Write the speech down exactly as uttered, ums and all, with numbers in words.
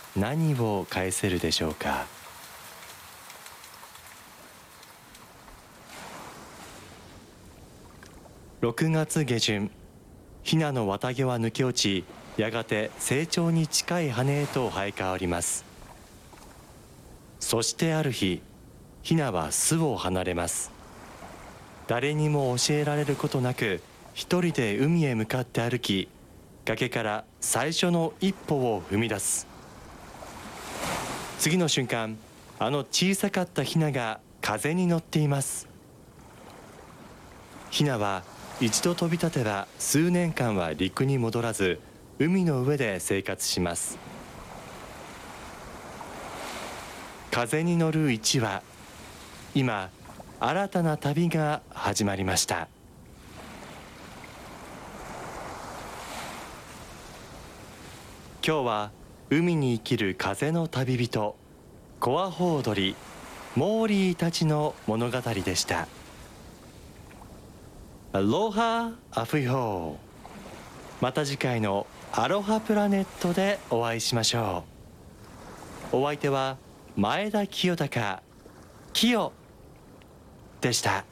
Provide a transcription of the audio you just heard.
何を返せるでしょうか。ろくがつ下旬、ヒナの綿毛は抜け落ち、やがて成長に近い羽へと生え変わります。そしてある日、ヒナは巣を離れます。誰にも教えられることなく、一人で海へ向かって歩き、崖から最初の一歩を踏み出す。次の瞬間、あの小さかったヒナが風に乗っています。ヒナは一度飛び立てば数年間は陸に戻らず、海の上で生活します。風に乗るいちわ、今新たな旅が始まりました。今日は海に生きる風の旅人、コアホウドリ、モーリーたちの物語でした。アロハアフイホー。また次回のアロハプラネットでお会いしましょう。お相手は前田清隆、キヨでした。